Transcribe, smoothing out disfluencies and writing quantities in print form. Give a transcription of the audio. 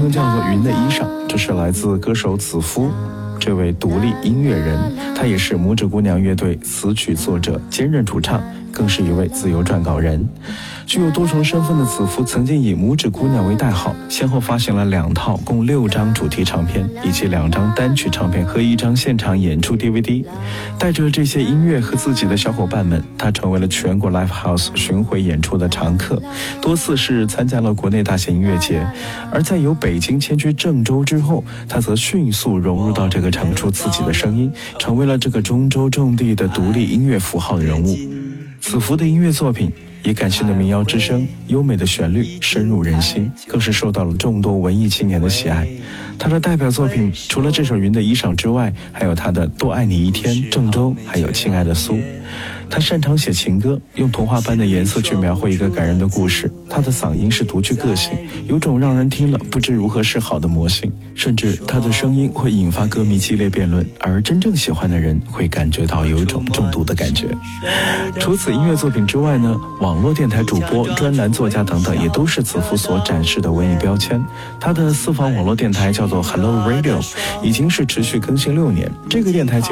名叫做《云的衣裳》，这是来自歌手子夫这位独立音乐人，他也是拇指姑娘乐队词曲作者兼任主唱，更是一位自由撰稿人。具有多重身份的子夫曾经以拇指姑娘为代号，先后发行了2套共6张主题唱片，以及2张单曲唱片和1张现场演出 DVD。 带着这些音乐和自己的小伙伴们，他成为了全国 Live House 巡回演出的常客，多次是参加了国内大型音乐节。而在由北京迁居郑州之后，他则迅速融入到这个城，出自己的声音，成为了这个中州重地的独立音乐符号的人物。子夫的音乐作品以感性的民谣之声、优美的旋律深入人心，更是受到了众多文艺青年的喜爱。他的代表作品除了这首《云的衣裳》之外，还有他的《多爱你一天》、《郑州》，还有《亲爱的苏》。他擅长写情歌，用童话般的颜色去描绘一个感人的故事。他的嗓音是独具个性，有种让人听了不知如何是好的魔性，甚至他的声音会引发歌迷激烈辩论，而真正喜欢的人会感觉到有一种中毒的感觉。除此音乐作品之外呢，网络电台主播、专栏作家等等也都是子夫所展示的文艺标签。他的私房网络电台叫做 Hello Radio， 已经是持续更新6年。这个电台